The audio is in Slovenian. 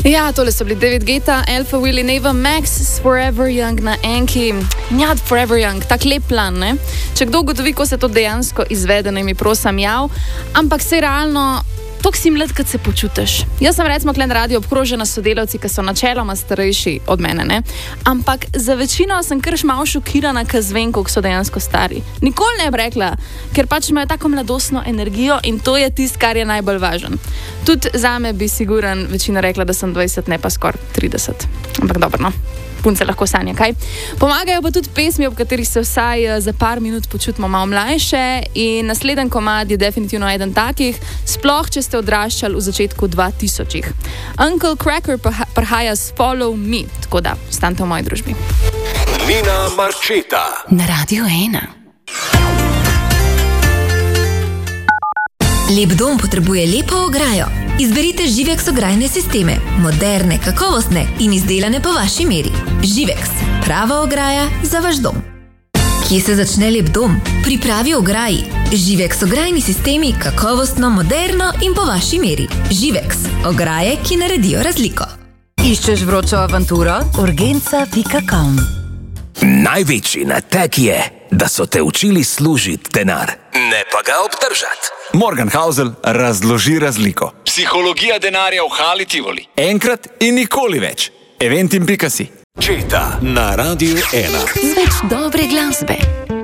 Ja, tole so bili David Guetta, Alpha Willy, Neva Max, Forever Young na Enki. Ja, Forever Young, tak lep plan, ne? Če kdo ugotovi, ko se to dejansko izvede, ne mi prosim jav, ampak se realno, toliko si mlad, kad se počutiš. Jaz sem recimo klen radio obkrožena s sodelavci, ki so načeloma starejši od mene, ne? Ampak za večino sem kar malo šokirana, kad zvem, koliko so dejansko stari. Nikoli ne bi rekla, ker pač imajo tako mladostno energijo in to je tisto, kar je najbolj važno. Tudi zame bi siguran večina rekla, da sem 20, ne pa skoraj 30. Ampak dobro, no. Punce lahko sanja, kaj? Pomagajo pa tudi pesmi, ob katerih se vsaj za par minut počutimo malo mlajše in naslednji komad je definitivno eden takih, sploh če ste odraščali v začetku 2000-ih. Uncle Cracker prihaja s Follow Me, tako da ostanite v moji družbi. Nina Marčeta na Radio 1. Lep dom potrebuje lepo ograjo. Izberite Živex ograjne sisteme, moderne, kakovostne in izdelane po vaši meri. Živex, prava ograja za vaš dom. Kje se začne lep dom? Pri pravi ograji. Živex ograjni sistemi, kakovostno, moderno in po vaši meri. Živex, ograje, ki naredijo razliko. Iščeš vročo avanturo? Urgenca.com. Največji nateg je, da so te učili služiti denar, ne pa ga obdržati. Morgan Housel razloži razliko. Psihologija denarja v Hali Tivoli. Enkrat in nikoli več. Eventim.si. Četa na Radio 1. Z več dobre glasbe.